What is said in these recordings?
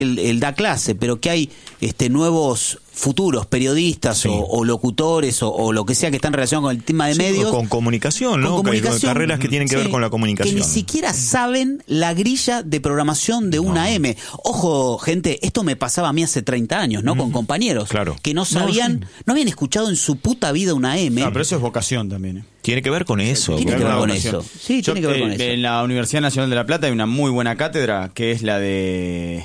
él da clase, pero que hay nuevos futuros periodistas Sí. o locutores o lo que sea que están relacionados con el tema de medios. Con comunicación, ¿no? Con comunicación, carreras que tienen que ver con la comunicación. Que ni siquiera saben la grilla de programación de una AM. Ojo, gente, esto me pasaba a mí hace 30 años, ¿no? Con compañeros Claro. que no sabían, no habían escuchado en su puta vida una AM. No, pero eso es vocación también. Tiene que ver con eso. Tiene que ver con vocación. eso. Sí, tiene que ver con eso. En la Universidad Nacional de La Plata hay una muy buena cátedra que es la de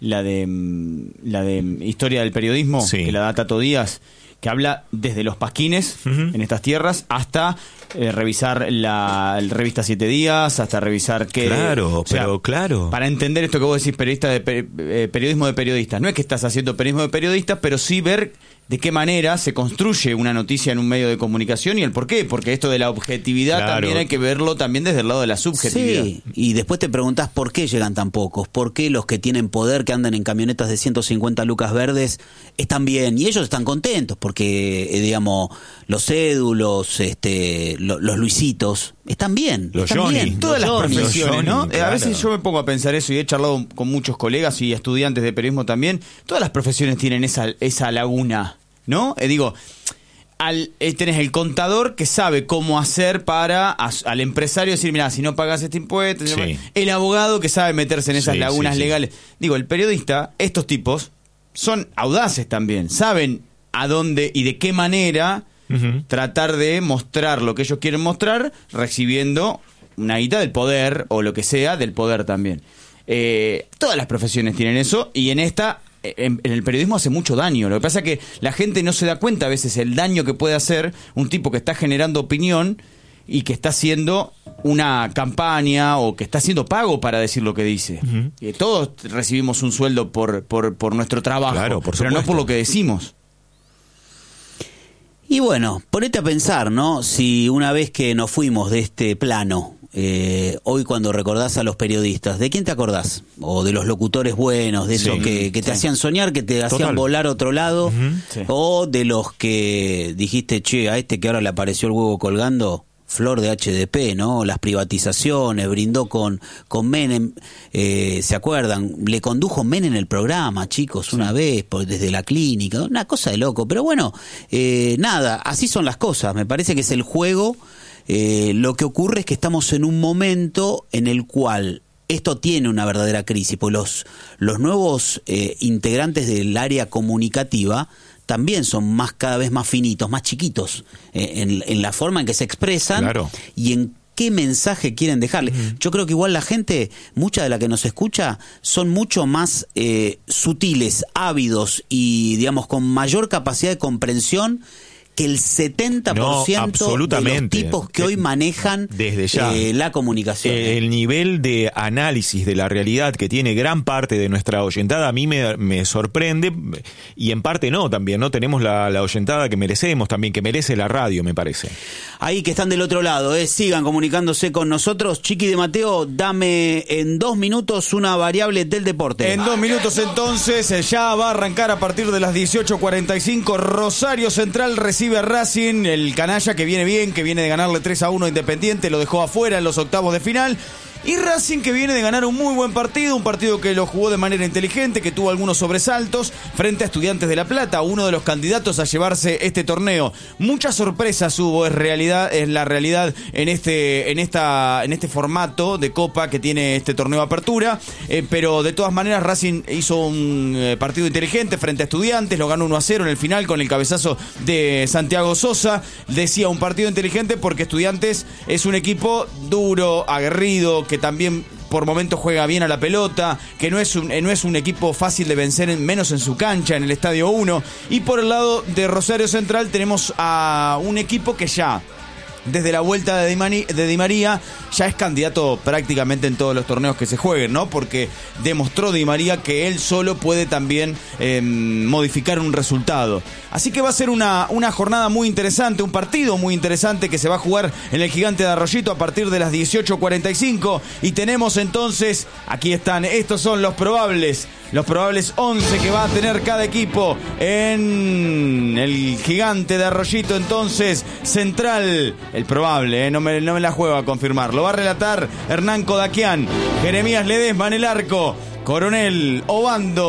Historia del Periodismo, Sí. que la da Tato Díaz, que habla desde los pasquines en estas tierras hasta revisar la revista 7 Días, hasta revisar qué... Claro, o sea, pero claro. Para entender esto que vos decís, periodismo de periodistas. No es que estás haciendo periodismo de periodistas, pero sí ver de qué manera se construye una noticia en un medio de comunicación y el por qué. Porque esto de la objetividad también hay que verlo también desde el lado de la subjetividad. Sí, y después te preguntás por qué llegan tan pocos, por qué los que tienen poder, que andan en camionetas de 150 lucas verdes, están bien, y ellos están contentos, porque, digamos, los Édulos, los Luisitos, están bien. Los están Johnny. bien. Todas las profesiones, ¿no? Claro. A veces yo me pongo a pensar eso y he charlado con muchos colegas y estudiantes de periodismo también. Todas las profesiones tienen esa laguna, ¿no? Digo, tenés el contador que sabe cómo hacer para al empresario decir, mira, si no pagas este impuesto, Sí. el abogado que sabe meterse en esas Sí, lagunas sí, sí. legales. Digo, el periodista, estos tipos son audaces también, saben a dónde y de qué manera tratar de mostrar lo que ellos quieren mostrar, recibiendo una guita del poder o lo que sea del poder también. Todas las profesiones tienen eso y en el periodismo hace mucho daño. Lo que pasa es que la gente no se da cuenta a veces el daño que puede hacer un tipo que está generando opinión y que está haciendo una campaña o que está haciendo pago para decir lo que dice. Todos recibimos un sueldo por nuestro trabajo, Claro, por pero no supuesto. por lo que decimos. Y bueno, ponete a pensar, ¿no? Si una vez que nos fuimos de este plano, hoy cuando recordás a los periodistas, ¿de quién te acordás? O de los locutores buenos, de esos que te hacían soñar, que te hacían volar a otro lado, Sí. o de los que dijiste, che, a este que ahora le apareció el huevo colgando, flor de HDP, ¿no? Las privatizaciones, brindó con Menem, ¿se acuerdan? Le condujo Menem el programa, chicos, una vez, desde la clínica, una cosa de loco. Pero bueno, nada, así son las cosas, me parece que es el juego. Lo que ocurre es que estamos en un momento en el cual esto tiene una verdadera crisis, pues los nuevos integrantes del área comunicativa también son cada vez más finitos, más chiquitos en la forma en que se expresan. Claro. Y en qué mensaje quieren dejarle. Yo creo que igual la gente, mucha de la que nos escucha, son mucho más sutiles, ávidos y, digamos, con mayor capacidad de comprensión que el 70% No, de los absolutamente. tipos que hoy manejan Desde ya. la comunicación. El nivel de análisis de la realidad que tiene gran parte de nuestra oyentada a mí me sorprende, y en parte no también, ¿no? Tenemos la oyentada que merecemos también, que merece la radio, me parece. Ahí que están del otro lado, sigan comunicándose con nosotros. Chiqui de Mateo, dame en 2 minutos una variable del deporte. En 2 minutos entonces ya va a arrancar a partir de las 18:45. Rosario Central recibe a Racing, el canalla que viene bien, que viene de ganarle 3-1 a Independiente, lo dejó afuera en los octavos de final. Y Racing que viene de ganar un muy buen partido, un partido que lo jugó de manera inteligente, que tuvo algunos sobresaltos frente a Estudiantes de La Plata, uno de los candidatos a llevarse este torneo. Muchas sorpresas hubo, es la realidad en este formato de Copa que tiene este torneo de apertura, pero de todas maneras Racing hizo un partido inteligente frente a Estudiantes, lo ganó 1-0 en el final con el cabezazo de Santiago Sosa. Decía un partido inteligente porque Estudiantes es un equipo duro, aguerrido, que también por momentos juega bien a la pelota, que no es un equipo fácil de vencer, menos en su cancha, en el Estadio 1. Y por el lado de Rosario Central tenemos a un equipo que ya, desde la vuelta de Di María, ya es candidato prácticamente en todos los torneos que se jueguen, ¿no? Porque demostró Di María que él solo puede también modificar un resultado. Así que va a ser una jornada muy interesante, un partido muy interesante que se va a jugar en el Gigante de Arroyito a partir de las 18:45. Y tenemos entonces, aquí están, estos son los probables 11 que va a tener cada equipo en el Gigante de Arroyito. Entonces, Central, el probable, no me la juego a confirmar, lo va a relatar Hernán Kodakian. Jeremías Ledesma en el arco, Coronel Obando.